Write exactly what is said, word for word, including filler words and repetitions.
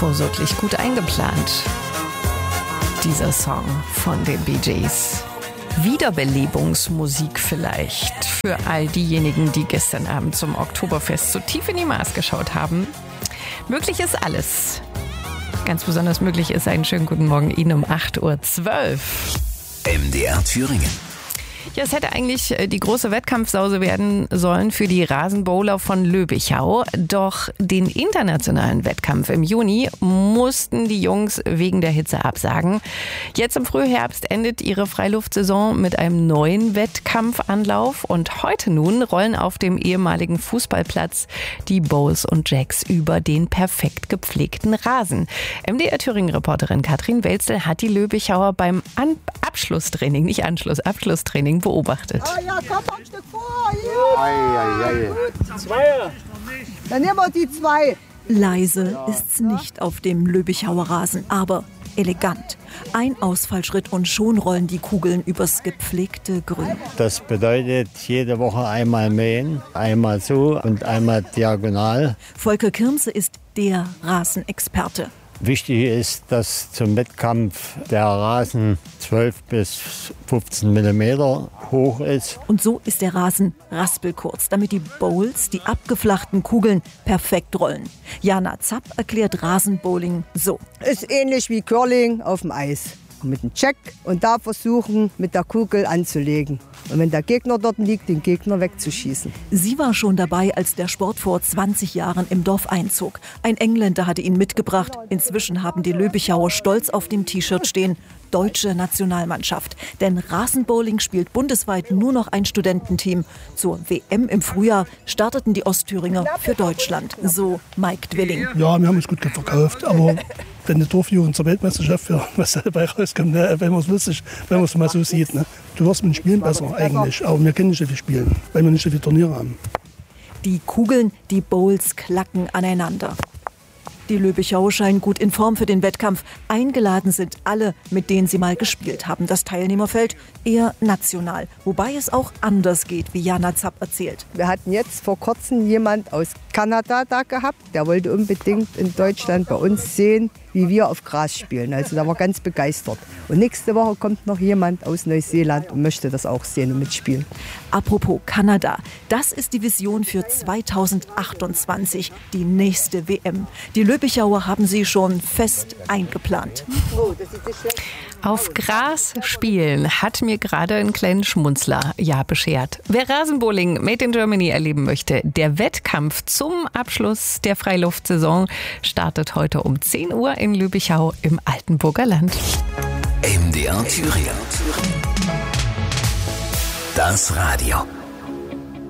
Vorsorglich gut eingeplant. Dieser Song von den Bee Gees. Wiederbelebungsmusik vielleicht für all diejenigen, die gestern Abend zum Oktoberfest so tief in die Maas geschaut haben. Möglich ist alles. Ganz besonders möglich ist einen schönen guten Morgen Ihnen um acht Uhr zwölf. M D R Thüringen. Ja, es hätte eigentlich die große Wettkampfsause werden sollen für die Rasenbowler von Löbichau. Doch den internationalen Wettkampf im Juni mussten die Jungs wegen der Hitze absagen. Jetzt im Frühherbst endet ihre Freiluftsaison mit einem neuen Wettkampfanlauf. Und heute nun rollen auf dem ehemaligen Fußballplatz die Bowls und Jacks über den perfekt gepflegten Rasen. M D R Thüringen-Reporterin Katrin Welzel hat die Löbichauer beim An- Abschlusstraining, nicht Anschluss, Abschlusstraining beobachtet. Ah ja, komm ein Stück vor. Ja. Ei, ei, ei. Zweier. Dann nehmen wir die zwei. Leise ist's nicht auf dem Löbichauer Rasen, aber elegant. Ein Ausfallschritt und schon rollen die Kugeln übers gepflegte Grün. Das bedeutet jede Woche einmal mähen, einmal so und einmal diagonal. Volker Kirmse ist der Rasenexperte. Wichtig ist, dass zum Wettkampf der Rasen zwölf bis fünfzehn Millimeter hoch ist. Und so ist der Rasen raspelkurz, damit die Bowls, die abgeflachten Kugeln, perfekt rollen. Jana Zapp erklärt Rasenbowling so. Ist ähnlich wie Curling auf dem Eis. Mit dem Check und da versuchen, mit der Kugel anzulegen. Und wenn der Gegner dort liegt, den Gegner wegzuschießen. Sie war schon dabei, als der Sport vor zwanzig Jahren im Dorf einzog. Ein Engländer hatte ihn mitgebracht. Inzwischen haben die Löbichauer stolz auf dem T-Shirt stehen: Deutsche Nationalmannschaft. Denn Rasenbowling spielt bundesweit nur noch ein Studententeam. Zur W M im Frühjahr starteten die Ostthüringer für Deutschland. So Mike Dwilling. Ja, wir haben uns gut verkauft, aber wenn die Dorfjugend zur Weltmeisterschaft für was dabei rauskommt, ne, wenn man es lustig, wenn man es mal so sieht, ne, du wirst mit dem Spielen besser eigentlich, aber wir können nicht so viel spielen, weil wir nicht so viele Turniere haben. Die Kugeln, die Bowls klacken aneinander. Die Löbichauer scheinen gut in Form für den Wettkampf. Eingeladen sind alle, mit denen sie mal gespielt haben. Das Teilnehmerfeld eher national, wobei es auch anders geht, wie Jana Zapp erzählt. Wir hatten jetzt vor kurzem jemand aus Kanada da gehabt, der wollte unbedingt in Deutschland bei uns sehen, wie wir auf Gras spielen. Also da war ganz begeistert. Und nächste Woche kommt noch jemand aus Neuseeland und möchte das auch sehen und mitspielen. Apropos Kanada, das ist die Vision für zweitausendachtundzwanzig, die nächste W M. Die Löbichauer haben sie schon fest eingeplant. Auf Gras spielen hat mir gerade einen kleinen Schmunzler ja beschert. Wer Rasenbowling Made in Germany erleben möchte, der Wettkampf zum Abschluss der Freiluftsaison startet heute um zehn Uhr in Löbichau im Altenburger Land. M D R Thüringen. Das Radio.